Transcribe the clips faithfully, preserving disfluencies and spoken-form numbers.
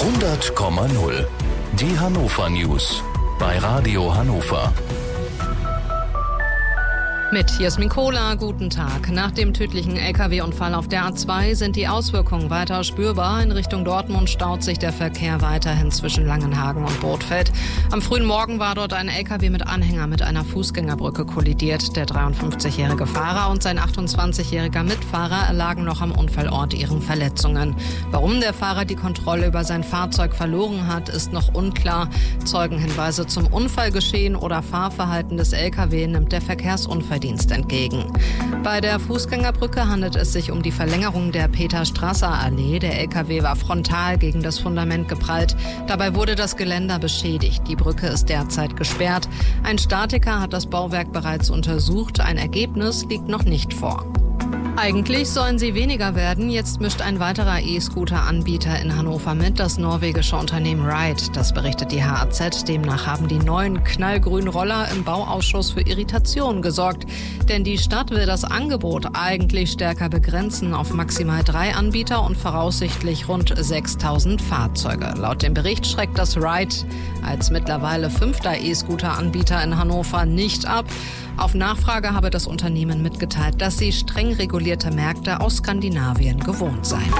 hundert Komma null. Die Hannover News bei Radio Hannover. Mit Jasmin Kohler, guten Tag. Nach dem tödlichen L K W-Unfall auf der A zwei sind die Auswirkungen weiter spürbar. In Richtung Dortmund staut sich der Verkehr weiterhin zwischen Langenhagen und Bothfeld. Am frühen Morgen war dort ein L K W mit Anhänger mit einer Fußgängerbrücke kollidiert. Der dreiundfünfzigjährige Fahrer und sein achtundzwanzigjähriger Mitfahrer erlagen noch am Unfallort ihren Verletzungen. Warum der Fahrer die Kontrolle über sein Fahrzeug verloren hat, ist noch unklar. Zeugenhinweise zum Unfallgeschehen oder Fahrverhalten des L K W nimmt der Verkehrsunfalldienst entgegen. Bei der Fußgängerbrücke handelt es sich um die Verlängerung der Peter-Strasser-Allee. Der L K W war frontal gegen das Fundament geprallt. Dabei wurde das Geländer beschädigt. Die Brücke ist derzeit gesperrt. Ein Statiker hat das Bauwerk bereits untersucht. Ein Ergebnis liegt noch nicht vor. Eigentlich sollen sie weniger werden. Jetzt mischt ein weiterer E-Scooter-Anbieter in Hannover mit, das norwegische Unternehmen Ride. Das berichtet die H A Z. Demnach haben die neuen knallgrünen Roller im Bauausschuss für Irritation gesorgt. Denn die Stadt will das Angebot eigentlich stärker begrenzen auf maximal drei Anbieter und voraussichtlich rund sechstausend Fahrzeuge. Laut dem Bericht schreckt das Ride als mittlerweile fünfter E-Scooter-Anbieter in Hannover nicht ab. Auf Nachfrage habe das Unternehmen mitgeteilt, dass sie streng regulierte Märkte aus Skandinavien gewohnt seien.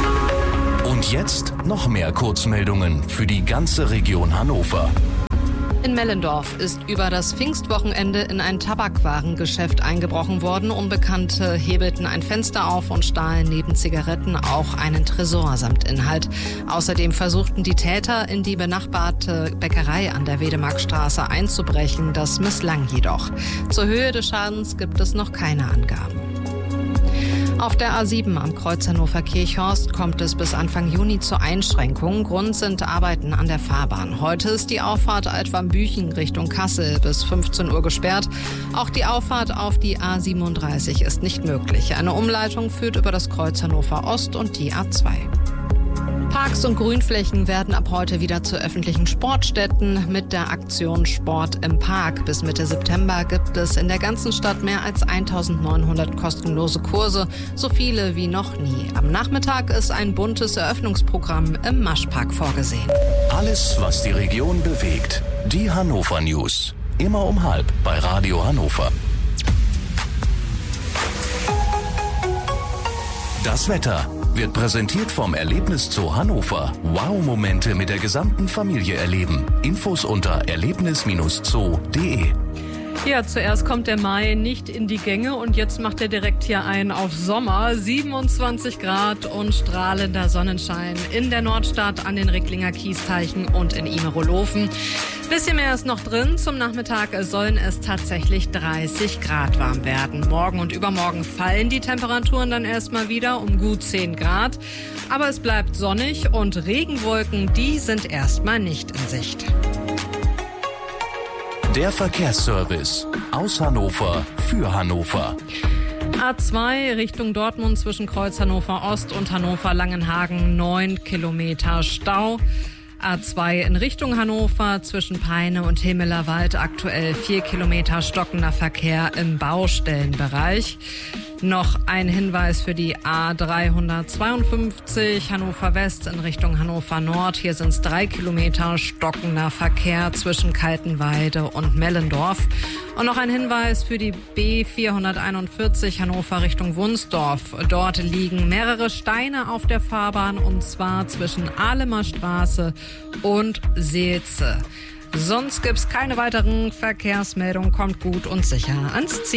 Und jetzt noch mehr Kurzmeldungen für die ganze Region Hannover. In Mellendorf ist über das Pfingstwochenende in ein Tabakwarengeschäft eingebrochen worden. Unbekannte hebelten ein Fenster auf und stahlen neben Zigaretten auch einen Tresor samt Inhalt. Außerdem versuchten die Täter, in die benachbarte Bäckerei an der Wedemarkstraße einzubrechen. Das misslang jedoch. Zur Höhe des Schadens gibt es noch keine Angaben. Auf der A sieben am Kreuz Hannover-Kirchhorst kommt es bis Anfang Juni zu Einschränkungen. Grund sind Arbeiten an der Fahrbahn. Heute ist die Auffahrt Altwarmbüchen Richtung Kassel bis fünfzehn Uhr gesperrt. Auch die Auffahrt auf die A siebenunddreißig ist nicht möglich. Eine Umleitung führt über das Kreuz Hannover Ost und die A zwei. Parks und Grünflächen werden ab heute wieder zu öffentlichen Sportstätten mit der Aktion Sport im Park. Bis Mitte September gibt es in der ganzen Stadt mehr als eintausendneunhundert kostenlose Kurse, so viele wie noch nie. Am Nachmittag ist ein buntes Eröffnungsprogramm im Maschpark vorgesehen. Alles, was die Region bewegt. Die Hannover News. Immer um halb bei Radio Hannover. Das Wetter wird präsentiert vom Erlebniszoo Hannover. Wow-Momente mit der gesamten Familie erleben. Infos unter erlebnis Bindestrich zoo punkt de. Ja, zuerst kommt der Mai nicht in die Gänge und jetzt macht er direkt hier ein auf Sommer. siebenundzwanzig Grad und strahlender Sonnenschein in der Nordstadt, an den Ricklinger Kiesteichen und in Imerolofen. Bisschen mehr ist noch drin. Zum Nachmittag sollen es tatsächlich dreißig Grad warm werden. Morgen und übermorgen fallen die Temperaturen dann erstmal wieder um gut zehn Grad. Aber es bleibt sonnig und Regenwolken, die sind erstmal nicht in Sicht. Der Verkehrsservice aus Hannover für Hannover. A zwei Richtung Dortmund zwischen Kreuz Hannover Ost und Hannover Langenhagen, neun Kilometer Stau. A zwei in Richtung Hannover zwischen Peine und Himmelerwald, aktuell vier Kilometer stockender Verkehr im Baustellenbereich. Noch ein Hinweis für die A dreihundertzweiundfünfzig Hannover West in Richtung Hannover Nord. Hier sind es drei Kilometer stockender Verkehr zwischen Kaltenweide und Mellendorf. Und noch ein Hinweis für die B vierhunderteinundvierzig Hannover Richtung Wunsdorf. Dort liegen mehrere Steine auf der Fahrbahn und zwar zwischen Ahlemer Straße und Seelze. Sonst gibt's keine weiteren Verkehrsmeldungen. Kommt gut und sicher ans Ziel.